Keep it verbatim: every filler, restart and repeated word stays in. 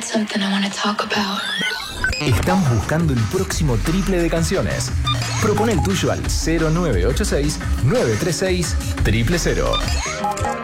something I wanna talk about. Estamos buscando el próximo triple de canciones. Propone el tuyo al cero nueve ocho seis, nueve tres seis, cero cero cero.